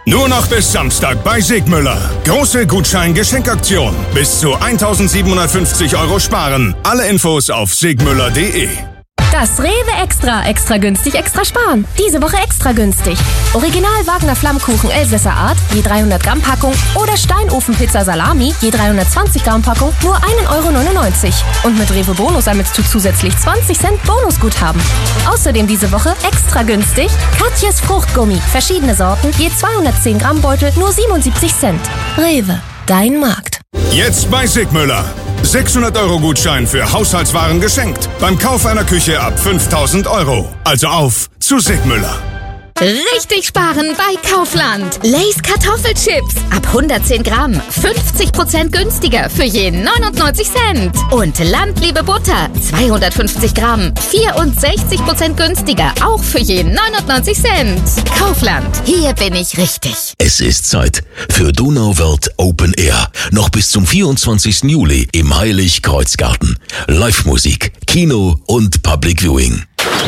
Nur noch bis Samstag bei Sigmüller. Große Gutschein-Geschenkaktion. Bis zu 1.750 € sparen. Alle Infos auf sigmüller.de. Das Rewe Extra günstig, extra sparen. Diese Woche extra günstig. Original Wagner Flammkuchen Elsässer Art, je 300 Gramm Packung oder Steinofenpizza Salami, je 320 Gramm Packung, nur 1,99 €. Und mit Rewe Bonus ermittelst du zusätzlich 20 Cent Bonusguthaben. Außerdem diese Woche extra günstig Katjes Fruchtgummi, verschiedene Sorten, je 210 Gramm Beutel, nur 77 Cent. Rewe, dein Markt. Jetzt bei Sigmüller. 600 € Gutschein für Haushaltswaren geschenkt. Beim Kauf einer Küche ab 5.000 €. Also auf zu Sigmüller. Richtig sparen bei Kaufland. Lay's Kartoffelchips ab 110 Gramm. 50% günstiger für je 99 Cent. Und Landliebe Butter 250 Gramm. 64% günstiger, auch für je 99 Cent. Kaufland, hier bin ich richtig. Es ist Zeit für Donauwörth Open Air. Noch bis zum 24. Juli im Heilig-Kreuz-Garten. Live-Musik, Kino und Public Viewing.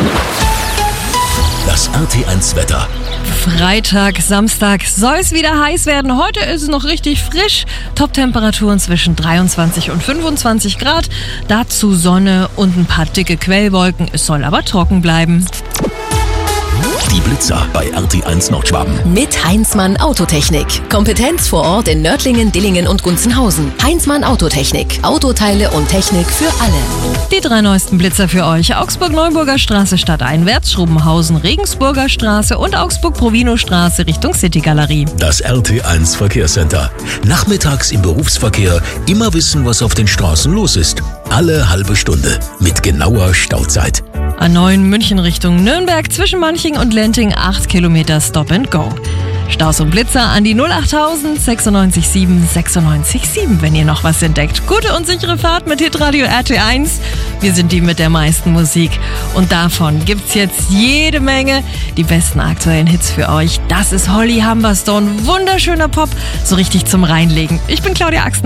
Das RT1-Wetter. Freitag, Samstag soll es wieder heiß werden. Heute ist es noch richtig frisch. Top-Temperaturen zwischen 23 und 25 Grad. Dazu Sonne und ein paar dicke Quellwolken. Es soll aber trocken bleiben. Die Blitzer bei RT1 Nordschwaben. Mit Heinzmann Autotechnik. Kompetenz vor Ort in Nördlingen, Dillingen und Gunzenhausen. Heinzmann Autotechnik. Autoteile und Technik für alle. Die 3 neuesten Blitzer für euch. Augsburg-Neuburger Straße stadteinwärts, Schrobenhausen, Regensburger Straße und Augsburg-Provino-Straße Richtung City-Galerie. Das RT1 Verkehrscenter. Nachmittags im Berufsverkehr immer wissen, was auf den Straßen los ist. Alle halbe Stunde mit genauer Stauzeit. A9 München Richtung Nürnberg zwischen Manching und Lenting 8 Kilometer Stop and Go. Staus und Blitzer an die 08000 967 967, wenn ihr noch was entdeckt. Gute und sichere Fahrt mit Hitradio RT1. Wir sind die mit der meisten Musik. Und davon gibt's jetzt jede Menge. Die besten aktuellen Hits für eueuch. Das ist Holly Humberstone. Wunderschöner Pop. So richtig zum Reinlegen. Ich bin Claudia Axner.